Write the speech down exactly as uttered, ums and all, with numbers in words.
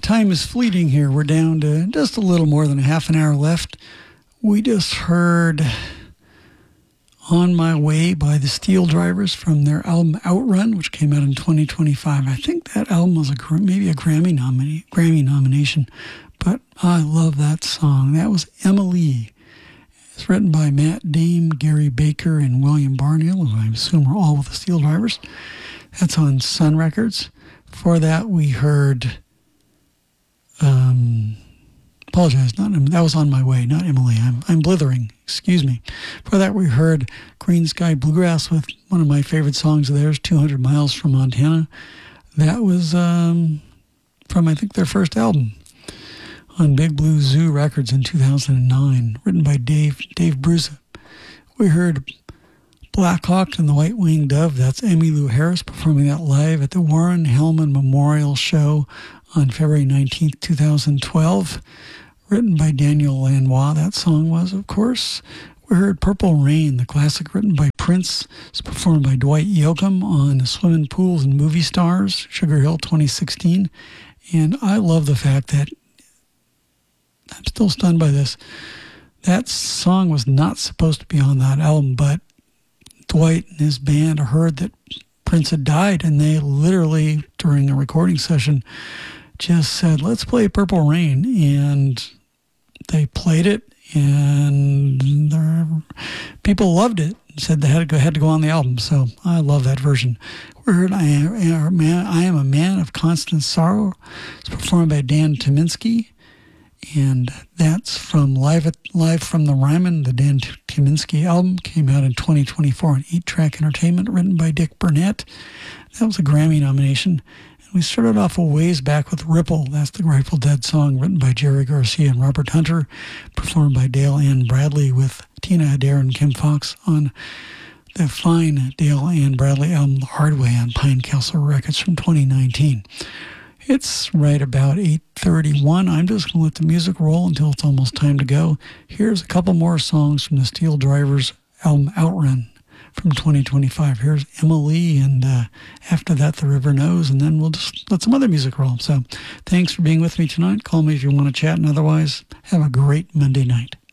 time is fleeting here. We're down to just a little more than a half an hour left. We just heard On My Way by the Steel Drivers from their album Outrun, which came out in twenty twenty-five. I think that album was a maybe a Grammy nominee, Grammy nomination, but I love that song. That was Emily. It's written by Matt Dame, Gary Baker, and William Barnhill, who I assume are all with the Steel Drivers. That's on Sun Records. Before that, we heard... Um, apologize, not that was On My Way, not Emily. I'm I'm blithering. Excuse me. For that, we heard Green Sky Bluegrass with one of my favorite songs of theirs, two hundred miles from Montana. That was um, from, I think, their first album on Big Blue Zoo Records in two thousand nine, written by Dave Dave Bruce. We heard Black Hawk and the White Winged Dove. That's Emmylou Harris performing that live at the Warren Hellman Memorial Show on February nineteenth, twenty twelve. Written by Daniel Lanois, that song was, of course. We heard Purple Rain, the classic written by Prince. It's performed by Dwight Yoakam on Swimming Pools and Movie Stars, Sugar Hill twenty sixteen. And I love the fact that, I'm still stunned by this, that song was not supposed to be on that album, but Dwight and his band heard that Prince had died, and they literally, during a recording session, just said, let's play Purple Rain, and they played it, and people loved it, said they had to go, had to go on the album, so I love that version. We heard I Am, I Am a Man of Constant Sorrow. It's performed by Dan Tyminski, and that's from Live at, Live from the Ryman, the Dan Tyminski album, came out in twenty twenty-four on eight track Entertainment, written by Dick Burnett. That was a Grammy nomination. We started off a ways back with Ripple. That's the Grateful Dead song written by Jerry Garcia and Robert Hunter, performed by Dale Ann Bradley with Tina Adair and Kim Fox on the fine Dale Ann Bradley album The Hard Way on Pine Castle Records from twenty nineteen. It's right about eight thirty-one. I'm just going to let the music roll until it's almost time to go. Here's a couple more songs from the Steel Drivers album Outrun from twenty twenty-five. Here's Emily, and uh, after that, The River Knows, and then we'll just let some other music roll. So thanks for being with me tonight. Call me if you want to chat, and otherwise, have a great Monday night.